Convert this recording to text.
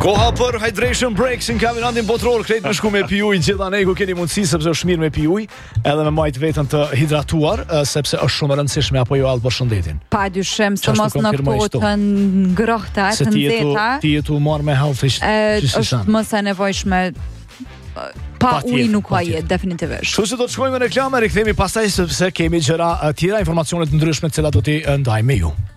Koha për hydration breaks në kaminantin botror, krejt me shku me pi ujë gjithanej ku keni mundësi sepse është mirë me pi ujë, edhe me majt veten të hidratuar, sepse është shumë e rëndësishme apo jo për shëndetin. Padyshim, sëmos në kohë të ngrohta, të nxehta. Ti jetu marr me healthish. Është më së nevojshme. Pa ujë nuk ka jetë, definitivisht. Kështu që do të shkojmë në reklamë, rikthehemi pastaj sepse kemi gjëra tjera, informacione të ndryshme të cilat do t'i ndajmë me ju.